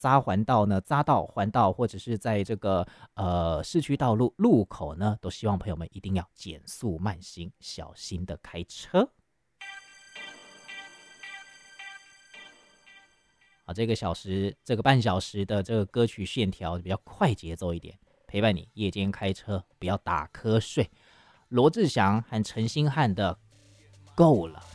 环道呢、匝道、环道，或者是在这个市区道路路口呢，都希望朋友们一定要减速慢行，小心的开车。好，这个半小时的这个歌曲线条比较快节奏一点，陪伴你夜间开车，不要打瞌睡。罗志祥和陈星汉的《够了》。